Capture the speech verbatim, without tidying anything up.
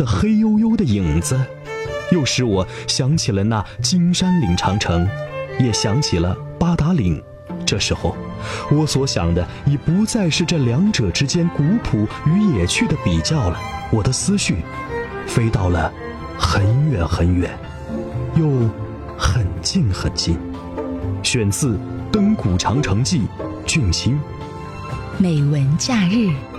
个黑黝黝的影子，又使我想起了那金山岭长城，也想起了八达岭。这时候我所想的已不再是这两者之间古朴与野趣的比较了，我的思绪飞到了很远很远，又很近很近。选自《登古长城记》，俊卿。 美文假日。